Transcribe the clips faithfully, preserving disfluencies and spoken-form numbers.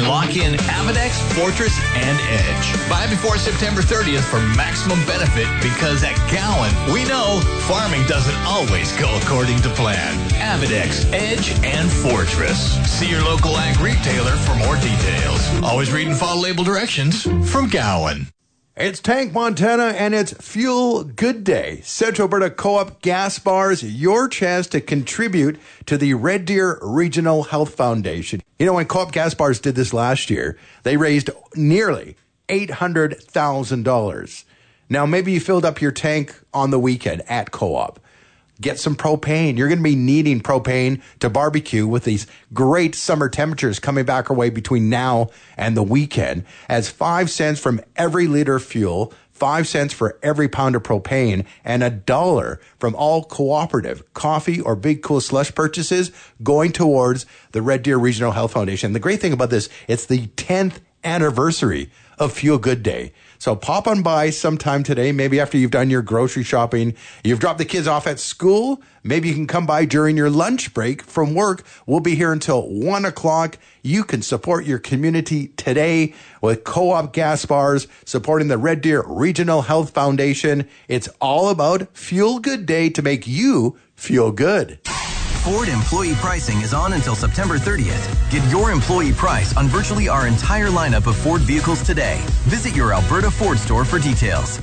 and lock in Avidex, Fortress, and Edge. Buy before September thirtieth for maximum benefit because at Gowan, we know farming doesn't always go according to plan. Avidex, Edge, and Fortress. See your local ag retailer for more details. Always read and follow label directions from Gowan. It's Tank Montana and it's Fuel Good Day. Central Alberta Co-op Gas Bars, your chance to contribute to the Red Deer Regional Health Foundation. You know, when Co-op Gas Bars did this last year, they raised nearly eight hundred thousand dollars. Now, maybe you filled up your tank on the weekend at Co-op. Get some propane. You're going to be needing propane to barbecue with these great summer temperatures coming back our way between now and the weekend. As five cents from every liter of fuel, five cents for every pound of propane, and a dollar from all cooperative coffee or Big Cool slush purchases going towards the Red Deer Regional Health Foundation. The great thing about this, it's the tenth anniversary of Fuel Good Day. So pop on by sometime today, maybe after you've done your grocery shopping, you've dropped the kids off at school. Maybe you can come by during your lunch break from work. We'll be here until one o'clock. You can support your community today with Co-op Gas Bars, supporting the Red Deer Regional Health Foundation. It's all about Fuel Good Day to make you feel good. Ford employee pricing is on until September thirtieth. Get your employee price on virtually our entire lineup of Ford vehicles today. Visit your Alberta Ford store for details.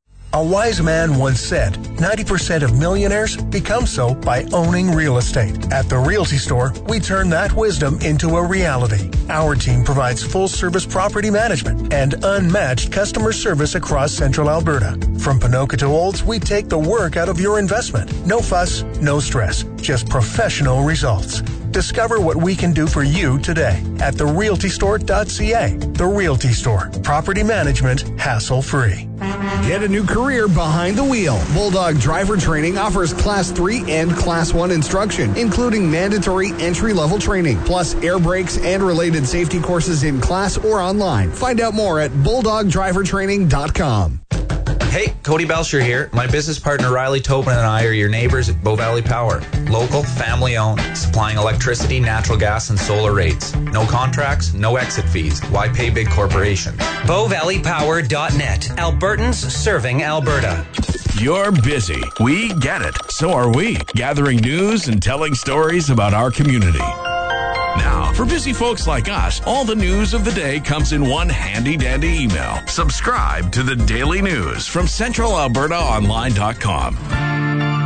A wise man once said, ninety percent of millionaires become so by owning real estate. At the Realty Store, we turn that wisdom into a reality. Our team provides full-service property management and unmatched customer service across Central Alberta. From Ponoka to Olds, we take the work out of your investment. No fuss, no stress, just professional results. Discover what we can do for you today at the realty store dot c a. The Realty Store. Property management hassle-free. Get a new career behind the wheel. Bulldog Driver Training offers Class three and Class one instruction, including mandatory entry-level training, plus air brakes and related safety courses in class or online. Find out more at bulldog driver training dot com. Hey, Cody Belcher here. My business partner Riley Tobin and I are your neighbors at Bow Valley Power. Local, family-owned, supplying electricity, natural gas, and solar rates. No contracts, no exit fees. Why pay big corporations? bow valley power dot net. Albertans serving Alberta. You're busy. We get it. So are we. Gathering news and telling stories about our community. Now, for busy folks like us, all the news of the day comes in one handy-dandy email. Subscribe to the Daily News from central alberta online dot com.